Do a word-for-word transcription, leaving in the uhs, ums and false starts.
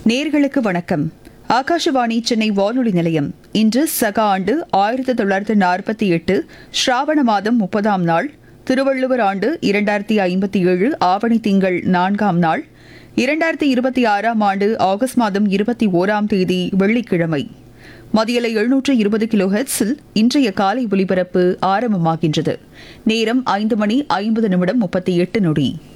நேர்களுக்கு வணக்கம். ஆகாஷவாணி சென்னை வானொலி நிலையம். இன்று சக ஆண்டு ஆயிரத்தி தொள்ளாயிரத்து நாற்பத்தி எட்டு ஸ்ராவண மாதம் முப்பதாம் நாள், திருவள்ளுவர் ஆண்டு இரண்டாயிரத்தி ஐம்பத்தி ஏழு ஆவணி திங்கள் நான்காம் நாள், இரண்டாயிரத்தி இருபத்தி ஆறாம் ஆண்டு ஆகஸ்ட் மாதம் இருபத்தி ஓராம் தேதி வெள்ளிக்கிழமை. மதியலை எழுநூற்று இருபது கிலோ ஹெர்ட்ஸில் இன்றைய காலை ஒலிபரப்பு ஆரம்பமாகின்றது. நேரம் ஐந்து மணி ஐம்பது நிமிடம் முப்பத்தி எட்டு நொடி.